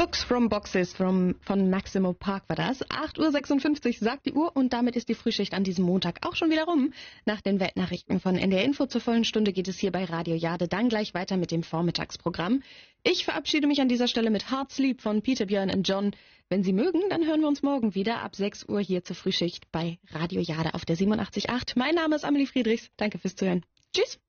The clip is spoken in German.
Books from Boxes von Maximo Park war das. 8:56 Uhr sagt die Uhr und damit ist die Frühschicht an diesem Montag auch schon wieder rum. Nach den Weltnachrichten von NDR Info zur vollen Stunde geht es hier bei Radio Jade dann gleich weiter mit dem Vormittagsprogramm. Ich verabschiede mich an dieser Stelle mit Heart Sleep von Peter, Björn und John. Wenn Sie mögen, dann hören wir uns morgen wieder ab 6 Uhr hier zur Frühschicht bei Radio Jade auf der 87.8. Mein Name ist Amelie Friedrichs. Danke fürs Zuhören. Tschüss.